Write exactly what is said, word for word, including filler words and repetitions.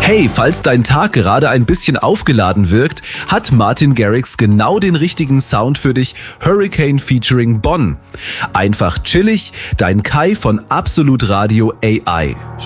Hey, falls dein Tag gerade ein bisschen aufgeladen wirkt, hat Martin Garrix genau den richtigen Sound für dich. Hurricane featuring Bonn. Einfach chillig, dein Kai von Absolut Radio A I.